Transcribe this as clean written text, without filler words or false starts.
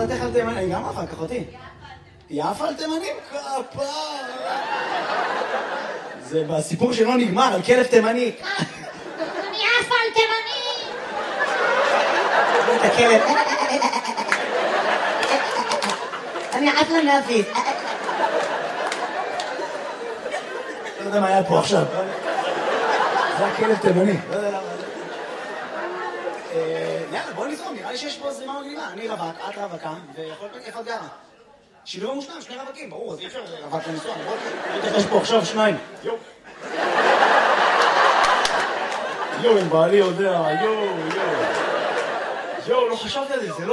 דעתך על תימנים? אני גם אחר כך אותי. יפה על תימנים? כפר. זה בסיפור שלא נגמר, על כלב תימני. אני יפה על תימני. את הכלב. אני עפה נאפיס. לא יודע מה היה פה עכשיו. זה הכלב תימני. לא יודע למה. יאללה, בוא נזרום, נראה לי שיש פה זרימה מגניבה. אני רווק, את רווקה, ויכול להיות איפה את גרה. שילוב המושלם, שני רווקים, ברור, אז אי אפשר רווק לנסוע, נכון? יש פה עכשיו שניים. יואו, אם בעלי יודע, יואו, לא חשבתי על זה, זה לא...